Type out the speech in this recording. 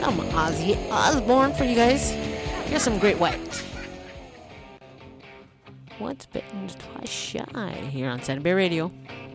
some Ozzy Osbourne for you guys. Here's some Great White. Once bitten, twice shy here on Saturday Bay Radio.